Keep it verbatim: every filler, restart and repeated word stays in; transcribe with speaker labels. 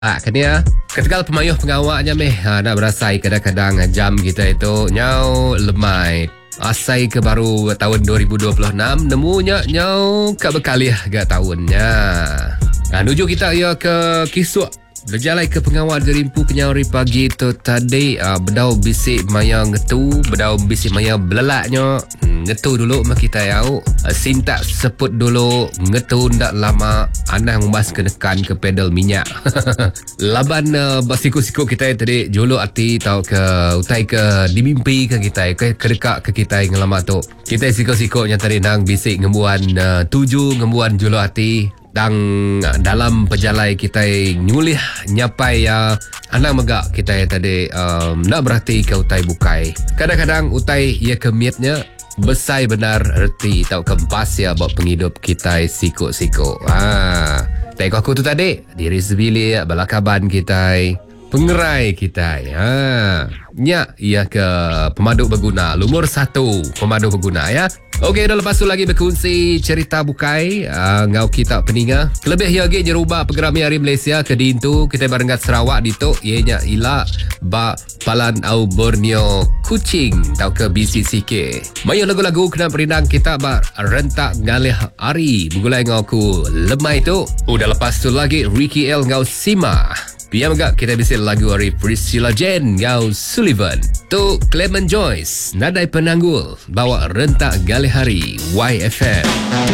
Speaker 1: Ah, kena ketegal pemayuh pengawaknya meh ha, nak berasai kadang-kadang jam kita itu nyau lemai. Asai ke baru tahun dua ribu dua puluh enam nemunya nyau ke bekaliah gak tahunnya. Nah, nuju kita ya ke kisuk berjalai ke pengawal gerimpu kenyari pagi tu tadi uh, bedau bisik maya ngetu, bedau bisik maya belalaknya. Hmm, ngetu dulu mak kita yau. Uh, sintak seput dulu ngetu ndak lama anah membas kenekan ke pedal minyak. Laban uh, basiku-siku kita tadi jolo arti tau ke utai ke dimimpi ke kita ke kedekak ke kita yang lama tu. Kita siku-sikunya tadi nang bisik ngembuan uh, tuju ngembuan jolo arti dan dalam perjalanan kita nyulih nyapai ya anak megak kita ya tadi um, nak berhati ke utai bukai. Kadang-kadang utai ya kemiatnya besai benar erti tau kempas ya buat penghidup kita siku-siku. Ah, tengok aku tu tadi diri sebili balakaban kita pengerai kita. Ha, nya ia ke pemaduk berguna lumur satu pemaduk berguna ya. Okey, dah lepas tu lagi berkongsi cerita bukai uh, ngau kita peninga. Kelebih lagi jerubah pergerami hari Malaysia ke dintu kita barengat Sarawak dito ianya ila ba palan au Borneo kucing tau ke B C C K. Mayu lagu-lagu kena perindang kita ba rentak ngalih hari begulai ngau ku lemai tu. Udah lepas tu lagi Ricky L ngau Sima. Biar megak kita bisa lagu hari Priscilla Jane ngau Sullivan. Tu Clement Joyce nadai penanggul bawa rentak gali hari Y F M.